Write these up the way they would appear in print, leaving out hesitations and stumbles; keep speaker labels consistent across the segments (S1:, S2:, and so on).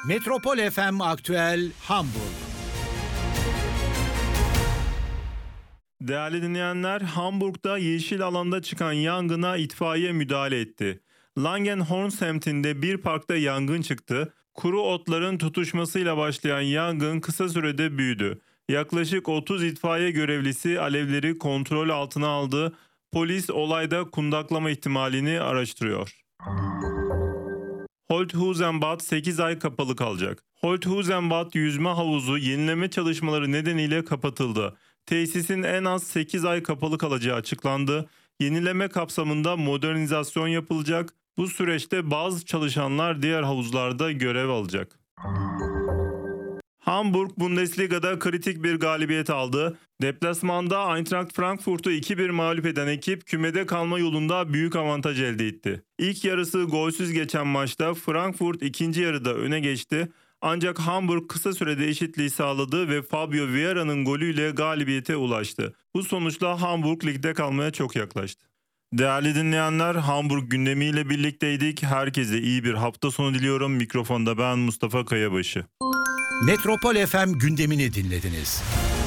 S1: Metropol FM Aktüel Hamburg.
S2: Değerli dinleyenler, Hamburg'da yeşil alanda çıkan yangına itfaiye müdahale etti. Langenhorn semtinde bir parkta yangın çıktı. Kuru otların tutuşmasıyla başlayan yangın kısa sürede büyüdü. Yaklaşık 30 itfaiye görevlisi alevleri kontrol altına aldı. Polis olayda kundaklama ihtimalini araştırıyor. Holthuizenbad 8 ay kapalı kalacak. Holthuizenbad yüzme havuzu yenileme çalışmaları nedeniyle kapatıldı. Tesisin en az 8 ay kapalı kalacağı açıklandı. Yenileme kapsamında modernizasyon yapılacak. Bu süreçte bazı çalışanlar diğer havuzlarda görev alacak. Hamburg Bundesliga'da kritik bir galibiyet aldı. Deplasmanda Eintracht Frankfurt'u 2-1 mağlup eden ekip kümede kalma yolunda büyük avantaj elde etti. İlk yarısı golsüz geçen maçta Frankfurt ikinci yarıda öne geçti. Ancak Hamburg kısa sürede eşitliği sağladı ve Fabio Vieira'nın golüyle galibiyete ulaştı. Bu sonuçla Hamburg ligde kalmaya çok yaklaştı. Değerli dinleyenler, Hamburg gündemiyle birlikteydik. Herkese iyi bir hafta sonu diliyorum. Mikrofonda ben Mustafa Kayabaşı.
S1: Metropol FM gündemini dinlediniz.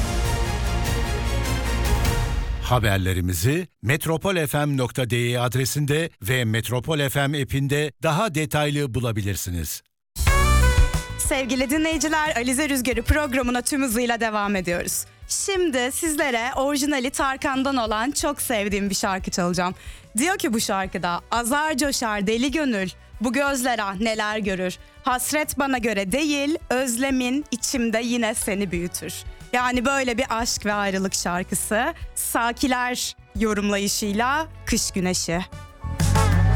S1: Haberlerimizi metropolfm.de adresinde ve Metropol FM app'inde daha detaylı bulabilirsiniz.
S3: Sevgili dinleyiciler, Alize Rüzgarı programına tüm hızıyla devam ediyoruz. Şimdi sizlere orijinali Tarkan'dan olan çok sevdiğim bir şarkı çalacağım. Diyor ki bu şarkıda: azar coşar deli gönül, bu gözler ah neler görür. Hasret bana göre değil, özlemin içimde yine seni büyütür. Yani böyle bir aşk ve ayrılık şarkısı. Sakiler yorumlayışıyla Kış Güneşi.